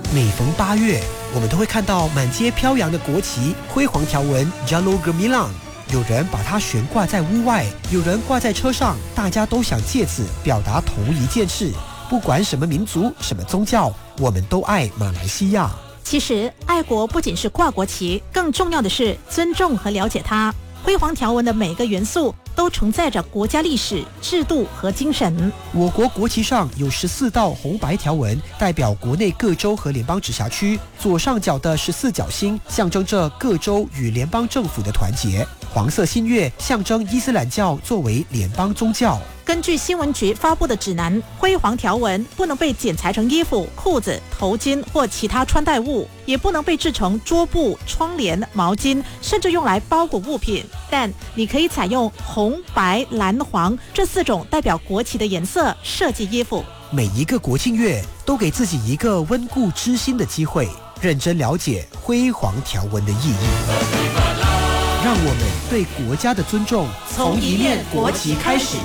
每逢8月，我们都会看到满街飘扬的国旗，辉煌条纹 Jalur Gemilang。有人把它悬挂在屋外，有人挂在车上，大家都想借此表达同一件事：不管什么民族、什么宗教，我们都爱马来西亚。 其实，爱国不仅是挂国旗，更重要的是尊重和了解它。辉煌条纹的每个元素都承载着国家历史、制度和精神。 我国国旗上有14道红白条纹，代表国内各州和联邦直辖区。左上角的14角星象征着各州与联邦政府的团结。黄色新月象征伊斯兰教作为联邦宗教。 根据新闻局发布的指南，辉煌条纹不能被剪裁成衣服、裤子、头巾或其他穿戴物，也不能被制成桌布、窗帘、毛巾，甚至用来包裹物品。但你可以采用红、白、蓝、黄这4种代表国旗的颜色设计衣服。 每一个国庆月都给自己一个温故知新的机会，认真了解辉煌条纹的意义。让我们对国家的尊重从一面国旗开始。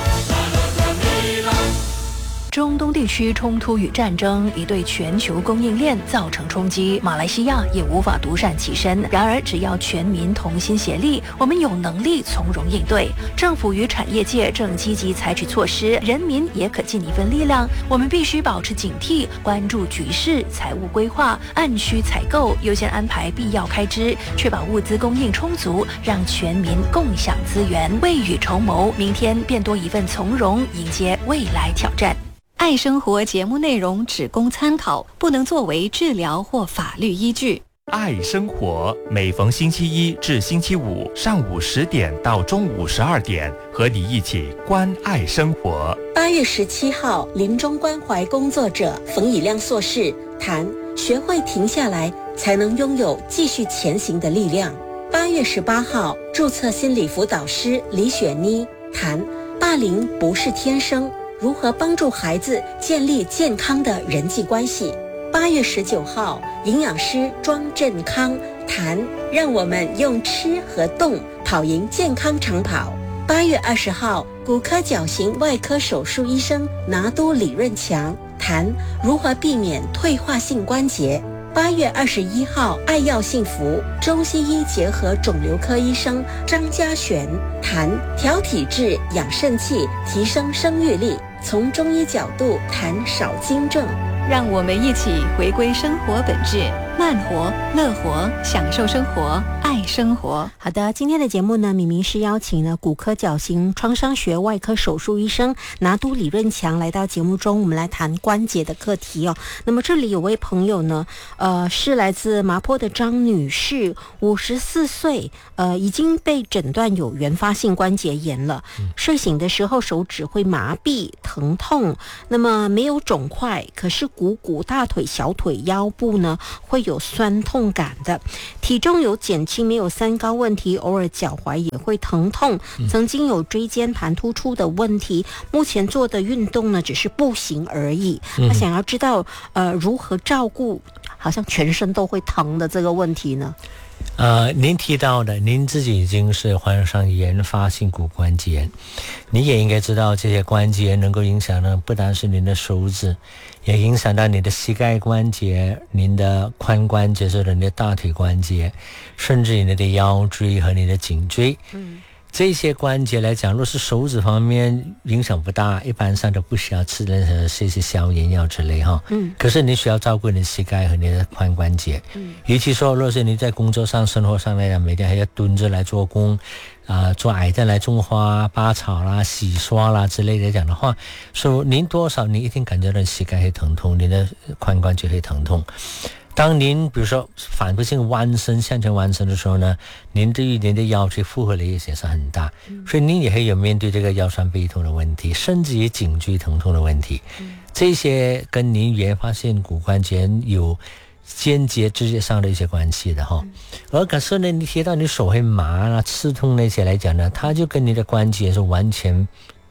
中东地区冲突与战争已对全球供应链造成冲击，马来西亚也无法独善其身。然而，只要全民同心协力，我们有能力从容应对。政府与产业界正积极采取措施，人民也可尽一份力量。我们必须保持警惕，关注局势，财务规划，按需采购，优先安排必要开支，确保物资供应充足，让全民共享资源，未雨绸缪，明天便多一份从容，迎接未来挑战。 爱生活节目内容只供参考，不能作为治疗或法律依据。 爱生活每逢星期一至星期五上午10点到中午12点，和你一起关爱生活。 8月17号，临终关怀工作者冯以亮硕士谈学会停下来，才能拥有继续前行的力量。8月18号，注册心理辅导师李雪妮谈霸凌不是天生，如何帮助孩子建立健康的人际关系。8月19号，营养师庄振康谈让我们用吃和动跑赢健康长跑。8月20号，骨科矫形外科手术医生拿督李润强谈如何避免退化性关节。8月21号，爱药幸福中西医结合肿瘤科医生张家璇谈调体质、养肾气、提升生育力，从中医角度谈少精症。 让我们一起回归生活本质，慢活、乐活，享受生活，爱生活。 好的，今天的节目呢，明明是邀请了骨科矫形创伤学外科手术医生拿督李润强来到节目中，我们来谈关节的课题哦。那么这里有位朋友呢，是来自麻坡的张女士，54岁，已经被诊断有原发性关节炎了。睡醒的时候手指会麻痹、疼痛，那么没有肿块，可是股骨、大腿、小腿、腰部呢会有酸痛感的。体重有减轻，没有三高问题，偶尔脚踝也会疼痛，曾经有椎间盘突出的问题，目前做的运动呢只是步行而已。他想要知道如何照顾好像全身都会疼的这个问题呢？ 您提到的，您自己已经是患上原发性骨关节炎，你也应该知道这些关节能够影响的不单是您的手指，也影响到你的膝盖关节、您的髋关节，就是你的大腿关节，甚至你的腰椎和你的颈椎。这些关节来讲，若是手指方面影响不大，一般上都不需要吃任何这些消炎药之类哈。可是你需要照顾你的膝盖和你的髋关节。尤其说，若是你在工作上、生活上来讲，每天还要蹲着来做工，做矮凳来种花、拔草啦、洗刷啦之类的讲的话，所以您多少你一定感觉到膝盖会疼痛，你的髋关节会疼痛。当您比如说反复性弯身、向前弯身的时候呢，您对于您的腰椎负荷力也是很大，所以您也会有面对这个腰酸背痛的问题，甚至于颈椎疼痛的问题。这些跟您原发性骨关节有间接直接上的一些关系的哈。而可是呢，你提到你手会麻啦、刺痛那些来讲呢，它就跟你的关节是完全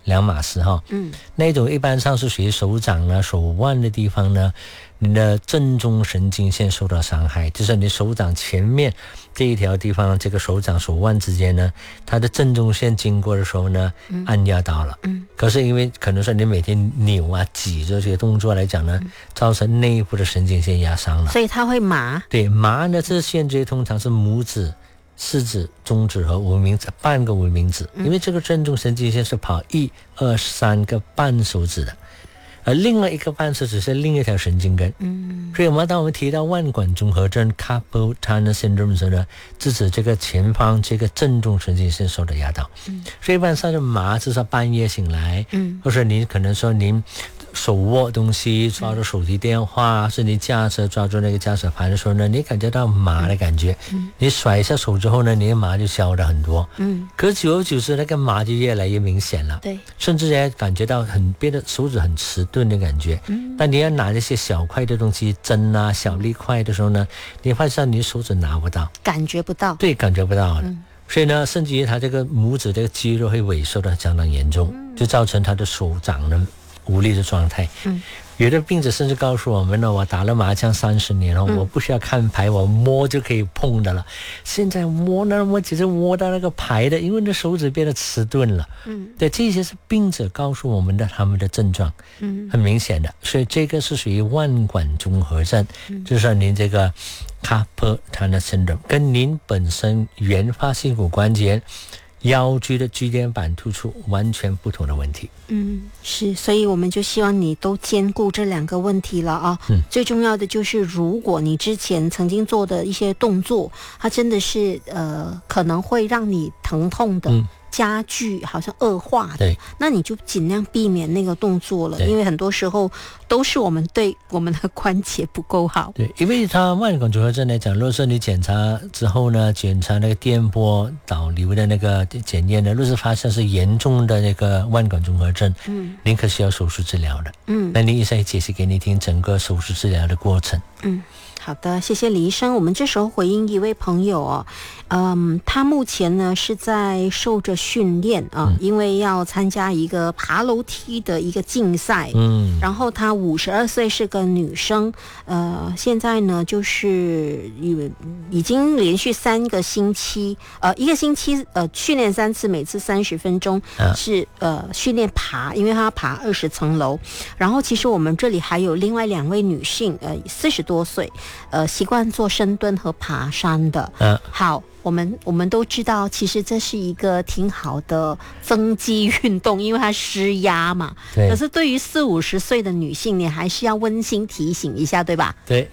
两码事哈。那种一般上是属于手掌呢、手腕的地方呢，你的正中神经线受到伤害，就是你手掌前面这一条地方，这个手掌手腕之间呢，它的正中线经过的时候呢，按压到了。可是因为可能说你每天扭啊、挤这些动作来讲呢，造成内部的神经线压伤了， 所以它会麻。 对，麻呢，这线椎通常是拇指、食指、中指和无名指，半个无名指，因为这个正中神经线是跑1、2、3个半手指的。而另外一个半手指是另一条神经根，所以当我们提到腕管综合症 carpal tunnel syndrome 的时候呢，是指这个前方这个正中神经线受到压到，所以一般上就麻，就是说半夜醒来，或者您可能说您手握东西抓住手提电话，是你驾车抓住那个驾驶盘的时候呢，你感觉到麻的感觉，你甩一下手之后呢，你的麻就消了很多，可是久而久之那个麻就越来越明显了， 对， 甚至也感觉到别的手指很迟钝的感觉，但你要拿那些小块的东西，针啊、小粒块的时候呢，你发现你手指拿不到， 感觉不到， 对，感觉不到了。所以呢，甚至于他这个拇指这个肌肉会萎缩的相当严重，就造成他的手掌的无力的状态。有的病者甚至告诉我们呢，我打了麻将30年了，我不需要看牌，我摸就可以碰的了。现在摸呢，我只是摸到那个牌的，因为那手指变得迟钝了。对，这些是病者告诉我们的他们的症状，很明显的。所以这个是属于腕管综合症，就是您这个 carpal tunnel syndrome 跟您本身原发性骨关节腰椎的椎间板突出完全不同的问题。 是，所以我们就希望你都兼顾这2个问题了啊。最重要的就是，如果你之前曾经做的一些动作，它真的是可能会让你疼痛的。加剧好像恶化的，那你就尽量避免那个动作了，因为很多时候都是我们对我们的关节不够好。 对，因为它腕管综合症来讲，如果说你检查之后呢，检查那个电波导流的那个检验呢，若是发现是严重的那个腕管综合症，您可是要手术治疗的。那您医生也解释给你听整个手术治疗的过程。 好的，谢谢李医生。我们这时候回应一位朋友哦，他目前呢是在受着训练啊，因为要参加一个爬楼梯的一个竞赛，然后他52岁，是个女生，现在呢就是已经连续3个星期，一个星期训练3次，每次30分钟，是训练爬，因为他爬20层楼。然后其实我们这里还有另外2位女性，40多岁。习惯做深蹲和爬山的。好，我们都知道，其实这是一个挺好的增肌运动，因为它施压嘛。可是对于40-50岁的女性，你还是要温馨提醒一下，对吧？ 对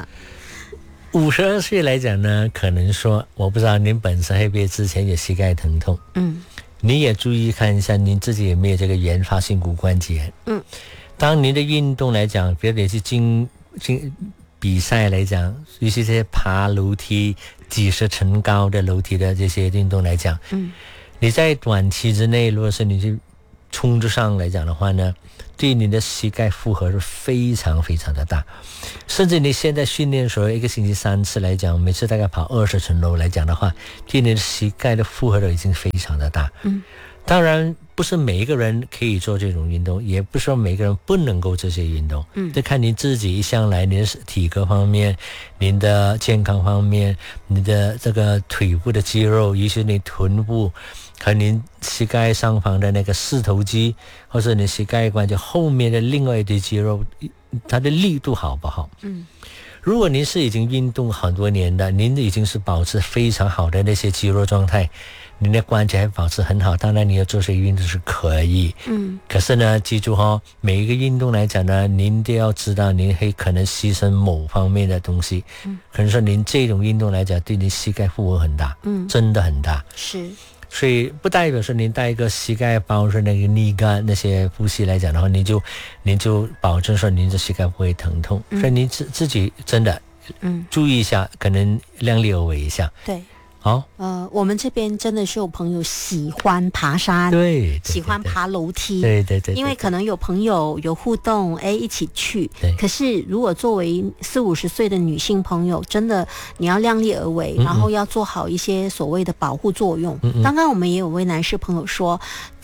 ，52岁来讲呢，可能说我不知道您本身会不会之前有膝盖疼痛，你也注意看一下您自己有没有这个原发性骨关节炎。当您的运动来讲，比如你是比赛来讲，尤其这些爬楼梯几十层高的楼梯的这些运动来讲，你在短期之内，如果是你去冲着上来讲的话呢，对你的膝盖负荷是非常非常的大，甚至你现在训练的时候，1个星期3次来讲，每次大概跑20层楼来讲的话，对你的膝盖的负荷都已经非常的大。当然不是每一个人可以做这种运动，也不是说每个人不能够这些运动，就看您自己一向来您的体格方面，您的健康方面，你的这个腿部的肌肉，尤其是你臀部和您膝盖上方的那个四头肌，或是你膝盖关节后面的另外一堆肌肉，它的力度好不好。如果您是已经运动很多年的，您已经是保持非常好的那些肌肉状态，您的关节还保持很好，当然你要做这些运动是可以。可是呢，记住每一个运动来讲呢，您都要知道您会可能牺牲某方面的东西。可能说您这种运动来讲，对您膝盖负荷很大，真的很大。 是。 所以不代表说您带一个膝盖包着那个knee guard那些护膝来讲的话，您就保证说您的膝盖不会疼痛。所以您自己真的注意一下，可能量力而为一下。 对。我们这边真的是有朋友喜欢爬山， 对， 喜欢爬楼梯， 对， 因为可能有朋友有互动，一起去。可是如果作为40-50岁的女性朋友，真的你要量力而为，然后要做好一些所谓的保护作用。刚刚我们也有位男士朋友说，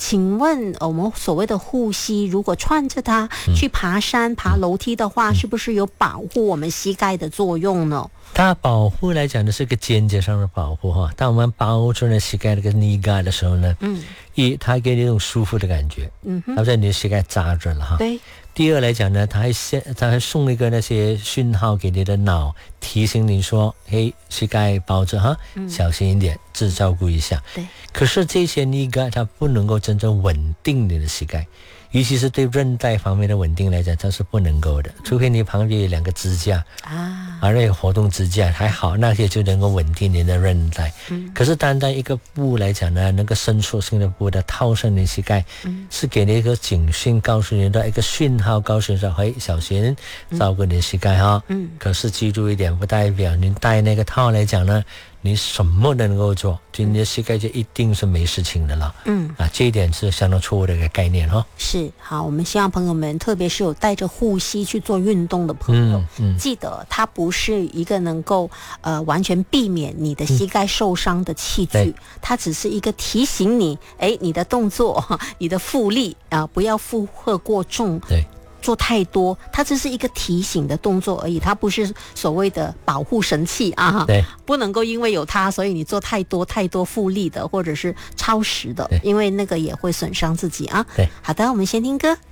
请问我们所谓的护膝，如果穿着它去爬山、爬楼梯的话，是不是有保护我们膝盖的作用呢？ 它保护来讲呢是个间接上的保护哈。当我们包住了膝盖那个knee guard的时候呢，它给你一种舒服的感觉，它在你的膝盖扎着了哈。 对。 第二来讲呢，它还送一个那些讯号给你的脑，提醒你说，嘿，膝盖包着哈，小心一点，自照顾一下。 对。 可是这些knee guard它不能够真正稳定你的膝盖。尤其是对韧带方面的稳定来讲，它是不能够的，除非你旁边有2个支架那个活动支架还好，那些就能够稳定你的韧带。可是单单一个布来讲呢，那个伸缩性的布的套上你膝盖，是给你一个警讯，告诉你的一个讯号，告诉你说，嘿，小心照顾你的膝盖哈。可是记住一点，不代表你戴那个套来讲呢，你什么都能够做，就你的膝盖就一定是没事情的了。这一点是相当错误的一个概念哈。 是，好，我们希望朋友们，特别是有带着护膝去做运动的朋友，记得它不是一个能够完全避免你的膝盖受伤的器具，它只是一个提醒你，你的动作、你的负力不要负荷过重。 对。 做太多，它只是一个提醒的动作而已，它不是所谓的保护神器啊。 对， 不能够因为有它，所以你做太多复利的或者是超时的，因为那个也会损伤自己啊。 对， 好的，我们先听歌。